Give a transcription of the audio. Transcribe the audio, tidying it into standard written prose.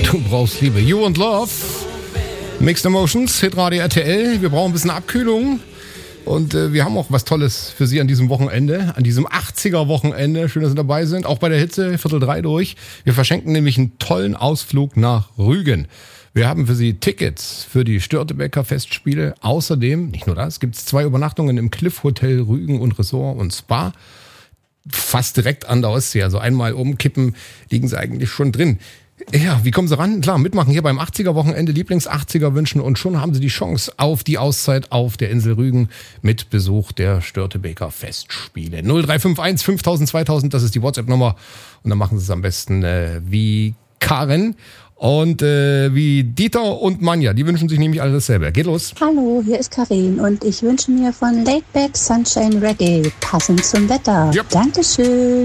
Du brauchst Liebe. You and Love. Mixed Emotions, Hitradio RTL. Wir brauchen ein bisschen Abkühlung. Und wir haben auch was Tolles für Sie an diesem Wochenende, an diesem 80er-Wochenende. Schön, dass Sie dabei sind. Auch bei der Hitze, 2:45 durch. Wir verschenken nämlich einen tollen Ausflug nach Rügen. Wir haben für Sie Tickets für die Störtebeker Festspiele. Außerdem, nicht nur das, gibt es 2 Übernachtungen im Cliff Hotel Rügen und Resort und Spa. Fast direkt an der Ostsee. Also einmal umkippen, liegen Sie eigentlich schon drin. Ja, wie kommen Sie ran? Klar, mitmachen hier beim 80er-Wochenende, Lieblings-80er wünschen und schon haben Sie die Chance auf die Auszeit auf der Insel Rügen mit Besuch der Störtebeker Festspiele. 0351 5000 2000, das ist die WhatsApp-Nummer und dann machen Sie es am besten wie Karen und wie Dieter und Manja. Die wünschen sich nämlich alle dasselbe. Geht los. Hallo, hier ist Karin und ich wünsche mir von Laidback Sunshine Reggae passend zum Wetter. Yep. Dankeschön.